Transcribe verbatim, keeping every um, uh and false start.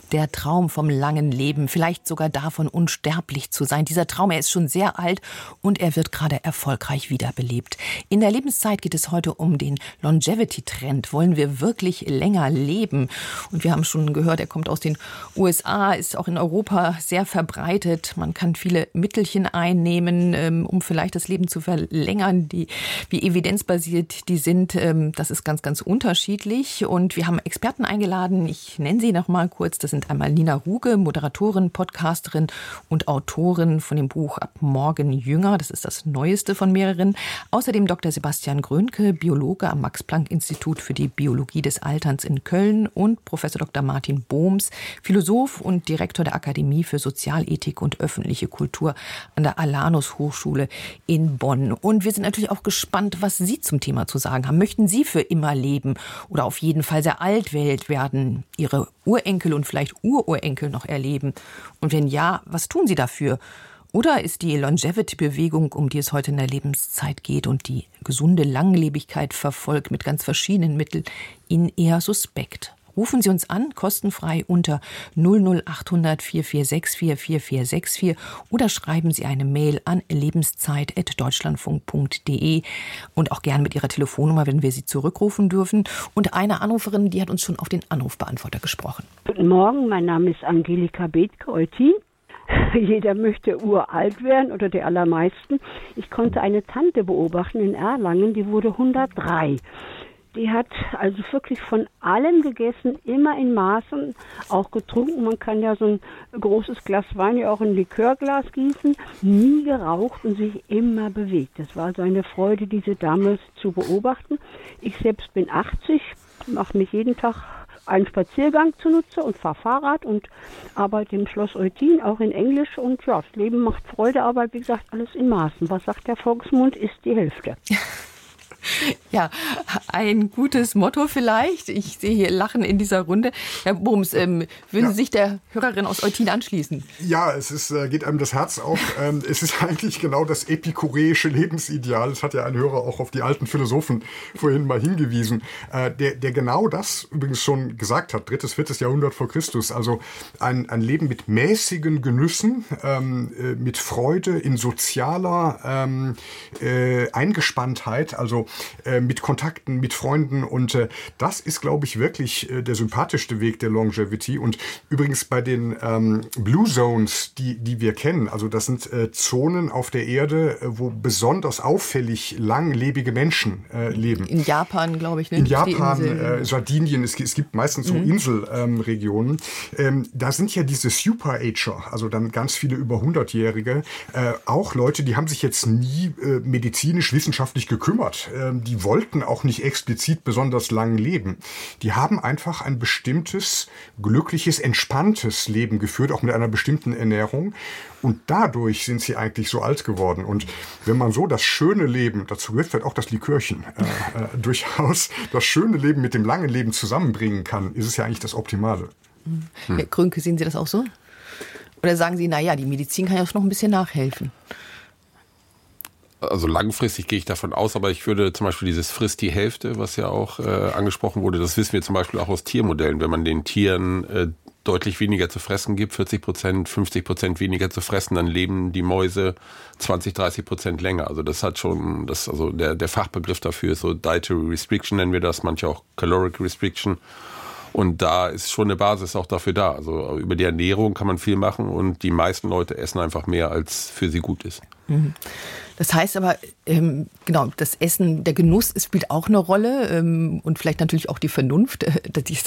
Der Traum vom langen Leben, vielleicht sogar davon, unsterblich zu sein. Dieser Traum, er ist schon sehr alt und er wird gerade erfolgreich wiederbelebt. In der Lebenszeit geht es heute um den Longevity-Trend. Wollen wir wirklich länger leben? Und wir haben schon gehört, er kommt aus den U S A, ist auch in Europa sehr verbreitet. Man kann viele Mittelchen einnehmen, um vielleicht das Leben zu verlängern, die, wie evidenzbasiert die sind. Das ist ganz, ganz unterschiedlich. Und wir haben Experten eingeladen. Ich nenne sie noch mal kurz. Das sind einmal Nina Ruge, Moderatorin, Podcasterin und Autorin von dem Buch Ab morgen jünger. Das ist das neueste von mehreren. Außerdem Doktor Sebastian Grönke, Biologe am Max-Planck-Institut für die Biologie des Alterns in Köln und Professor Doktor Martin Bohms, Philosoph und Direktor der Akademie für Sozialethik und öffentliche Kultur an der Alanus-Hochschule in Bonn. Und wir sind natürlich auch gespannt, was Sie zum Thema zu sagen haben. Möchten Sie für immer leben oder auf jeden Fall sehr alt werden, Ihre Urenkel und vielleicht Ururenkel noch erleben? Und wenn ja, was tun Sie dafür? Oder ist die Longevity-Bewegung, um die es heute in der Lebenszeit geht und die gesunde Langlebigkeit verfolgt mit ganz verschiedenen Mitteln, Ihnen eher suspekt? Rufen Sie uns an, kostenfrei unter null null acht hundert vier vier sechs vier vier vier sechs vier oder schreiben Sie eine Mail an lebenszeit at deutschlandfunk punkt de und auch gern mit Ihrer Telefonnummer, wenn wir Sie zurückrufen dürfen. Und eine Anruferin, die hat uns schon auf den Anrufbeantworter gesprochen. Guten Morgen, mein Name ist Angelika Bethke-Eutin. Jeder möchte uralt werden oder die allermeisten. Ich konnte eine Tante beobachten in Erlangen, die wurde hundertdrei. Die hat also wirklich von allem gegessen, immer in Maßen, auch getrunken. Man kann ja so ein großes Glas Wein ja auch in ein Likörglas gießen. Nie geraucht und sich immer bewegt. Das war so eine Freude, diese Dame zu beobachten. Ich selbst bin achtzig, mache mich jeden Tag einen Spaziergang zunutze und fahre Fahrrad und arbeite im Schloss Eutin, auch in Englisch. Und ja, das Leben macht Freude, aber wie gesagt, alles in Maßen. Was sagt der Volksmund, ist die Hälfte. Ja, ein gutes Motto vielleicht. Ich sehe hier Lachen in dieser Runde. Herr Bohms, ähm, würden ja. Sie sich der Hörerin aus Eutin anschließen? Ja, es ist, äh, geht einem das Herz auf. ähm, es ist eigentlich genau das epikureische Lebensideal. Das hat ja ein Hörer auch auf die alten Philosophen vorhin mal hingewiesen, äh, der, der genau das übrigens schon gesagt hat. Drittes, viertes Jahrhundert vor Christus. Also ein, ein Leben mit mäßigen Genüssen, ähm, äh, mit Freude, in sozialer ähm, äh, Eingespanntheit, also äh, mit Kontakten, mit Freunden. Und äh, das ist, glaube ich, wirklich äh, der sympathischste Weg der Longevity. Und übrigens bei den ähm, Blue Zones, die, die wir kennen, also das sind äh, Zonen auf der Erde, äh, wo besonders auffällig langlebige Menschen äh, leben. In Japan, glaube ich. Ne? In Japan, äh, Sardinien, es, es gibt meistens so mhm. Inselregionen. Ähm, ähm, da sind ja diese Super-Ager, also dann ganz viele über hundertjährige, äh, auch Leute, die haben sich jetzt nie äh, medizinisch, wissenschaftlich gekümmert. Die wollten auch nicht explizit besonders lang leben. Die haben einfach ein bestimmtes, glückliches, entspanntes Leben geführt, auch mit einer bestimmten Ernährung. Und dadurch sind sie eigentlich so alt geworden. Und wenn man so das schöne Leben, dazu gehört vielleicht auch das Likörchen, äh, äh, durchaus das schöne Leben mit dem langen Leben zusammenbringen kann, ist es ja eigentlich das Optimale. Hm. Herr Grönke, sehen Sie das auch so? Oder sagen Sie, naja, die Medizin kann ja noch ein bisschen nachhelfen? Also langfristig gehe ich davon aus, aber ich würde zum Beispiel dieses Frisst die Hälfte, was ja auch äh, angesprochen wurde, das wissen wir zum Beispiel auch aus Tiermodellen. Wenn man den Tieren äh, deutlich weniger zu fressen gibt, vierzig Prozent, fünfzig Prozent weniger zu fressen, dann leben die Mäuse zwanzig, dreißig Prozent länger. Also das hat schon, das also der, der Fachbegriff dafür ist so Dietary Restriction nennen wir das, manche auch Caloric Restriction. Und da ist schon eine Basis auch dafür da. Also über die Ernährung kann man viel machen und die meisten Leute essen einfach mehr, als für sie gut ist. Das heißt aber, ähm, genau, das Essen, der Genuss spielt auch eine Rolle ähm, und vielleicht natürlich auch die Vernunft, äh, das